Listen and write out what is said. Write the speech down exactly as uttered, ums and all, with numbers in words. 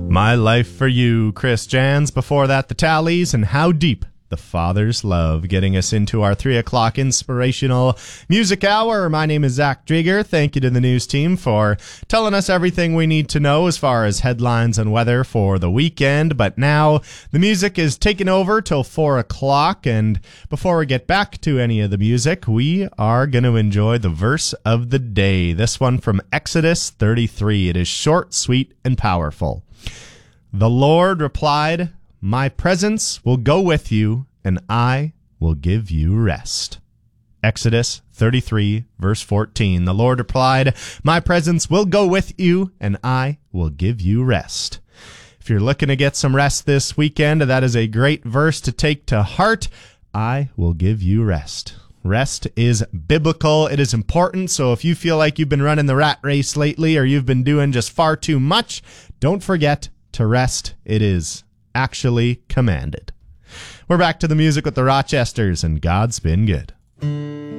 My Life for You, Chris Jans. Before that, the Tallies and How Deep the Father's Love, getting us into our three o'clock inspirational music hour. My name is Zach Drieger. Thank you to the news team for telling us everything we need to know as far as headlines and weather for the weekend. But now the music is taking over till four o'clock. And before we get back to any of the music, we are going to enjoy the verse of the day. This one from Exodus thirty-three. It is short, sweet, and powerful. The Lord replied, "My presence will go with you, and I will give you rest." Exodus thirty-three, verse fourteen. The Lord replied, "My presence will go with you, and I will give you rest." If you're looking to get some rest this weekend, that is a great verse to take to heart. I will give you rest. Rest is biblical. It is important. So if you feel like you've been running the rat race lately, or you've been doing just far too much, don't forget to rest. It is actually commanded. We're back to the music with the Rochesters, and God's been good.